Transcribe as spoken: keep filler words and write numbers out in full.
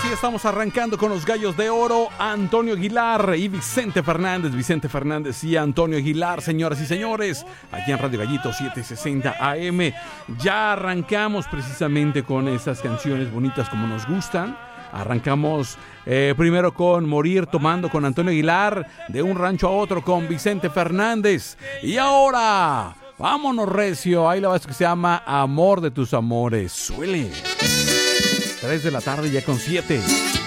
estamos arrancando con los Gallos de Oro, Antonio Aguilar y Vicente Fernández. Vicente Fernández y Antonio Aguilar, señoras y señores, aquí en Radio Gallito setecientos sesenta A M. Ya arrancamos precisamente con esas canciones bonitas como nos gustan. Arrancamos eh, primero con Morir Tomando con Antonio Aguilar, De un rancho a otro con Vicente Fernández. Y ahora, vámonos recio, ahí la base que se llama Amor de tus amores. Suele. tres de la tarde ya con siete.